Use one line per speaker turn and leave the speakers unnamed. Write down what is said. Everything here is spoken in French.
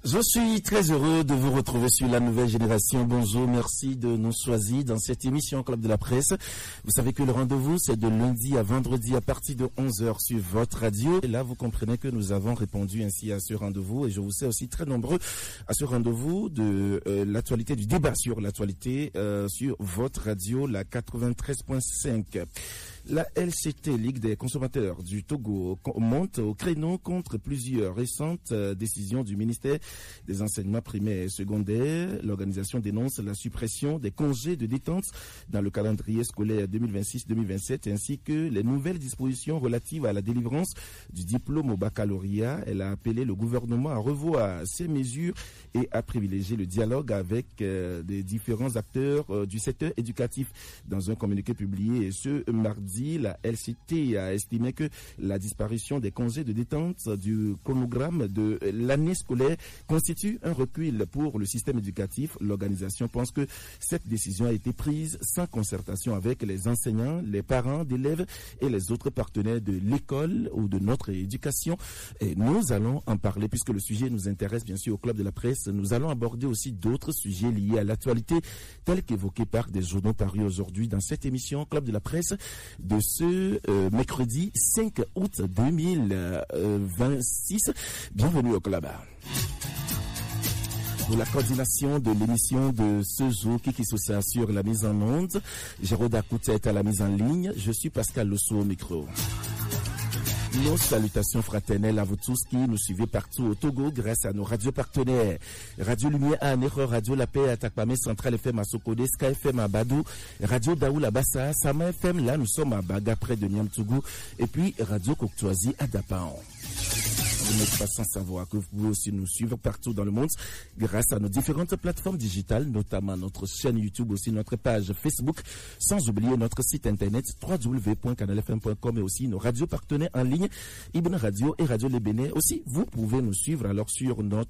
Je suis très heureux de vous retrouver sur la nouvelle génération. Bonjour, merci de nous choisir dans cette émission Club de la Presse. Vous savez que le rendez-vous, c'est de lundi à vendredi à partir de 11h sur votre radio. Et là, vous comprenez que nous avons répondu ainsi à ce rendez-vous. Et je vous sais aussi très nombreux à ce rendez-vous de l'actualité, du débat sur l'actualité sur votre radio, la 93.5. La LCT, Ligue des consommateurs du Togo, monte au créneau contre plusieurs récentes décisions du ministère des enseignements primaires et secondaires. L'organisation dénonce la suppression des congés de détente dans le calendrier scolaire 2026-2027 ainsi que les nouvelles dispositions relatives à la délivrance du diplôme au baccalauréat. Elle a appelé le gouvernement à revoir ces mesures et à privilégier le dialogue avec des différents acteurs du secteur éducatif. Dans un communiqué publié ce mardi, la LCT a estimé que la disparition des congés de détente du chronogramme de l'année scolaire constitue un recul pour le système éducatif. L'organisation pense que cette décision a été prise sans concertation avec les enseignants, les parents d'élèves et les autres partenaires de l'école ou de notre éducation. Et nous allons en parler puisque le sujet nous intéresse bien sûr au Club de la Presse. Nous allons aborder aussi d'autres sujets liés à l'actualité tels qu'évoqués par des journaux parus aujourd'hui dans cette émission Club de la Presse de ce mercredi 5 août 2026. Bienvenue au Club. Pour la coordination de l'émission de ce jour, qui s'assure sur la mise en onde, Jérôme Akouta est à la mise en ligne. Je suis Pascal Losso au micro. Nos salutations fraternelles à vous tous qui nous suivez partout au Togo grâce à nos radios partenaires. Radio Lumière à Anéro, Radio La Paix à Takpamé, Central FM à Sokode, Sky FM à Badou, Radio Daoul à Bassa, Sama FM, là nous sommes à Baga près de Niamtougou, et puis Radio Coctoisie à Dapaon. Vous n'êtes pas sans savoir que vous pouvez aussi nous suivre partout dans le monde grâce à nos différentes plateformes digitales, notamment notre chaîne YouTube, aussi notre page Facebook, sans oublier notre site internet www.canalfm.com et aussi nos radios partenaires en ligne, Ibn Radio et Radio Les Bénin. Aussi, vous pouvez nous suivre alors sur notre